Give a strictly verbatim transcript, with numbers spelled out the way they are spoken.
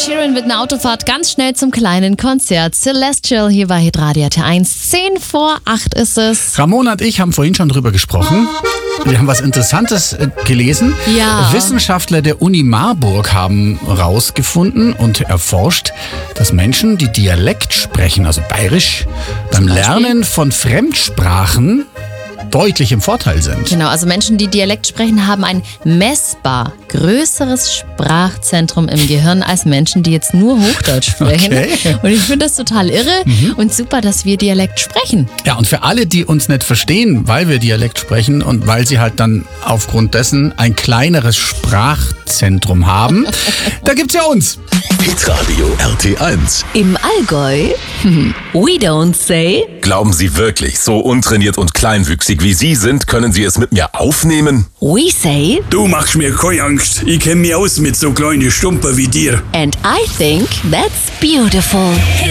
Sheeran mit einer Autofahrt ganz schnell zum kleinen Konzert. Celestial hier bei Hitradio T eins. Zehn vor acht ist es. Ramona und ich haben vorhin schon drüber gesprochen. Wir haben was Interessantes äh, gelesen. Ja. Wissenschaftler der Uni Marburg haben herausgefunden und erforscht, dass Menschen, die Dialekt sprechen, also bayerisch, beim Lernen von Fremdsprachen deutlich im Vorteil sind. Genau, also Menschen, die Dialekt sprechen, haben ein messbar größeres Sprachzentrum im Gehirn als Menschen, die jetzt nur Hochdeutsch sprechen. Okay. Und ich finde das total irre mhm. und super, dass wir Dialekt sprechen. Ja, und für alle, die uns nicht verstehen, weil wir Dialekt sprechen und weil sie halt dann aufgrund dessen ein kleineres Sprachzentrum haben, da gibt's ja uns. Hitradio R T eins. Im Allgäu? We don't say. Glauben Sie wirklich, so untrainiert und kleinwüchsig wie Sie sind, können Sie es mit mir aufnehmen? We say. Du machst mir keine Angst. Ich kenn mich aus mit so kleinen Stumpen wie dir. And I think that's beautiful.